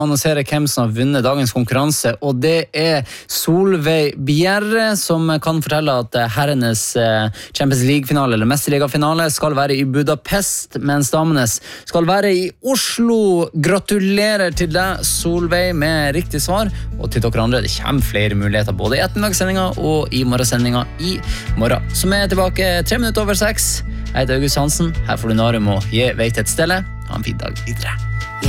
annonsere hvem som har vunnet dagens konkurranse, og det Solveig Bjerre som kan fortelle at herrenes Champions League-finale eller Mesterliga-finale skal være i Budapest, mens damenes skal være i Oslo. Gratulerer til deg, Solveig, med riktig svar, og til dere andre, det kommer flere muligheter både i ettermiddagssendinga og i morgensendinga i morgen. Som tilbake 3 minutter over 6. Jeg heter August Hansen, her får du Narum og Jeg vet et stelle. Ha en fin dag videre.